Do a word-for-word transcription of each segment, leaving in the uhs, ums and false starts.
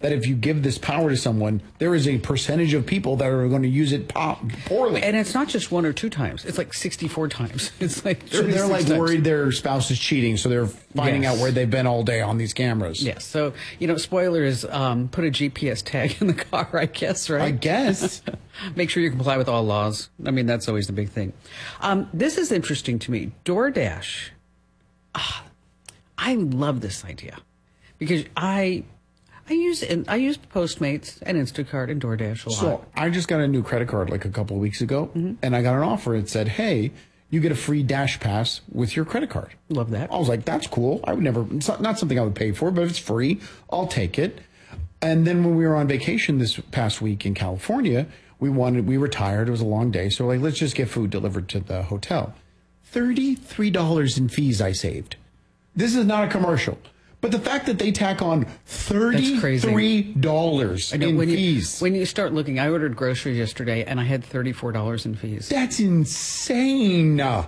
that if you give this power to someone, there is a percentage of people that are going to use it po- poorly. And it's not just one or two times. It's like sixty-four times. It's like so they're like times. worried their spouse is cheating, so they're finding yes. out where they've been all day on these cameras. Yes. So, you know, spoiler is um, put a G P S tag in the car, I guess, right? I guess. Make sure you comply with all laws. I mean, that's always the big thing. Um, this is interesting to me. DoorDash. Ah, I love this idea because I... I use I used Postmates and Instacart and DoorDash a lot. So I just got a new credit card like a couple of weeks ago, mm-hmm. and I got an offer. It said, "Hey, you get a free Dash Pass with your credit card." Love that. I was like, "That's cool." I would never. It's not, not something I would pay for, but if it's free, I'll take it. And then when we were on vacation this past week in California, we wanted we were tired. It was a long day, so we're like, let's just get food delivered to the hotel. Thirty-three dollars in fees I saved. This is not a commercial. But the fact that they tack on thirty-three dollars in when fees. You, when you start looking, I ordered groceries yesterday and I had thirty-four dollars in fees. That's insane. I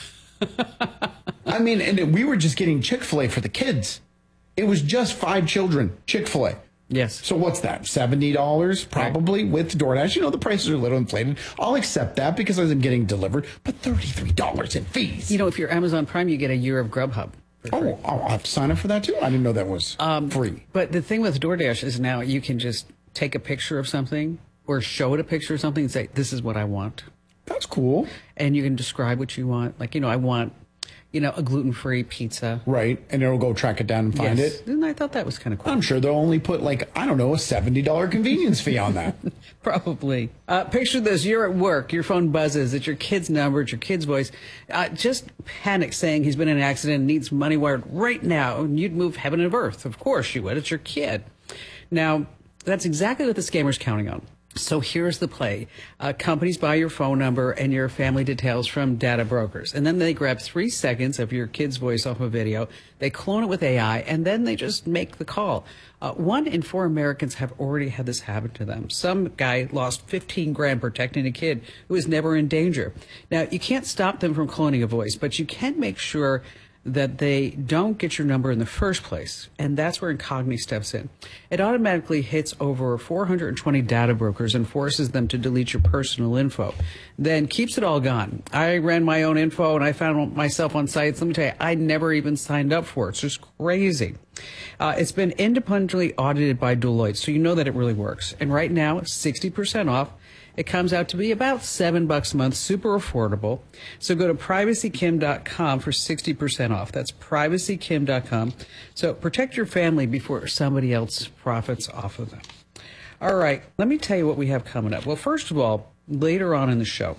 mean, and we were just getting Chick-fil-A for the kids. It was just five children, Chick-fil-A. Yes. So what's that? seventy dollars probably right. with DoorDash. You know, the prices are a little inflated. I'll accept that because I'm getting delivered. But thirty-three dollars in fees. You know, if you're Amazon Prime, you get a year of Grubhub. Oh, I'll have to sign up for that too? I didn't know that was um, free. But the thing with DoorDash is now you can just take a picture of something or show it a picture of something and say, this is what I want. That's cool. And you can describe what you want. Like, you know, I want, you know, a gluten-free pizza. Right. And it'll go track it down and find yes. it. And I thought that was kind of cool. I'm sure they'll only put like, I don't know, a seventy dollars convenience fee on that. Probably. Uh, picture this. You're at work. Your phone buzzes. It's your kid's number. It's your kid's voice. Uh, just panic saying he's been in an accident and needs money wired right now. And you'd move heaven and earth. Of course you would. It's your kid. Now, that's exactly what the scammer's counting on. So here's the play. Uh, companies buy your phone number and your family details from data brokers. And then they grab three seconds of your kid's voice off a video. They clone it with A I, and then they just make the call. Uh, one in four Americans have already had this happen to them. Some guy lost fifteen grand protecting a kid who was never in danger. Now, you can't stop them from cloning a voice, but you can make sure that they don't get your number in the first place. And that's where Incogni steps in. It automatically hits over four hundred twenty data brokers and forces them to delete your personal info, then keeps it all gone. I ran my own info and I found myself on sites, let me tell you, I never even signed up for it. It's just crazy. Uh, it's been independently audited by Deloitte, so you know that it really works. And right now, sixty percent off. It comes out to be about seven bucks a month, super affordable. So go to privacy kim dot com for sixty percent off. That's privacy kim dot com. So protect your family before somebody else profits off of them. All right, let me tell you what we have coming up. Well, first of all, later on in the show,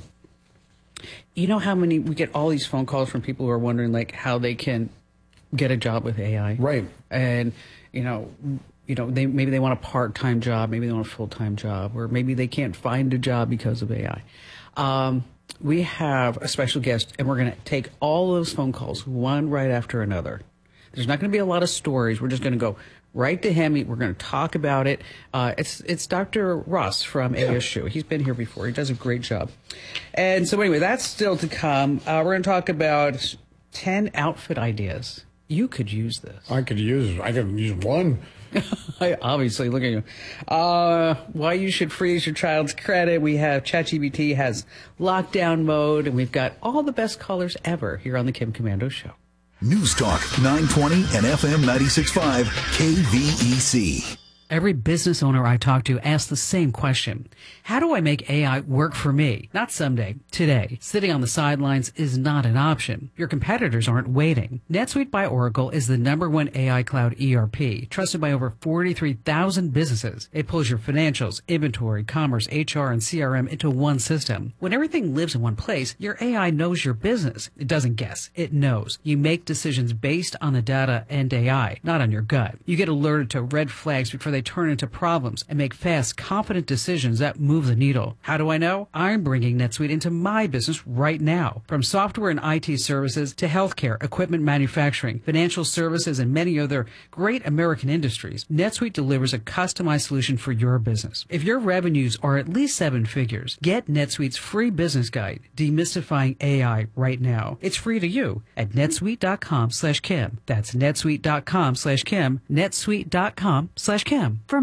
you know how many, we get all these phone calls from people who are wondering like how they can get a job with A I. Right. And, you know, You know, they maybe they want a part-time job, maybe they want a full-time job, or maybe they can't find a job because of A I. Um, we have a special guest, and we're going to take all those phone calls, one right after another. There's not going to be a lot of stories. We're just going to go right to him. We're going to talk about it. Uh, it's it's Doctor Ross from yeah. A S U. He's been here before. He does a great job. And so anyway, that's still to come. Uh, we're going to talk about ten outfit ideas. You could use this. I could use I could use one. I obviously, look at you. Uh, why you should freeze your child's credit. We have ChatGPT has lockdown mode, and we've got all the best callers ever here on the Kim Komando Show. News Talk nine twenty and F M ninety-six point five K V E C. Every business owner I talk to asks the same question. How do I make A I work for me? Not someday, today. Sitting on the sidelines is not an option. Your competitors aren't waiting. NetSuite by Oracle is the number one A I cloud E R P, trusted by over forty-three thousand businesses. It pulls your financials, inventory, commerce, H R, and C R M into one system. When everything lives in one place, your A I knows your business. It doesn't guess. It knows. You make decisions based on the data and A I, not on your gut. You get alerted to red flags before they turn into problems and make fast, confident decisions that move the needle. How do I know? I'm bringing NetSuite into my business right now. From software and I T services to healthcare, equipment manufacturing, financial services, and many other great American industries, NetSuite delivers a customized solution for your business. If your revenues are at least seven figures, get NetSuite's free business guide, Demystifying A I, right now. It's free to you at netsuite.com slash Kim. That's netsuite.com slash Kim, netsuite.com slash Kim. For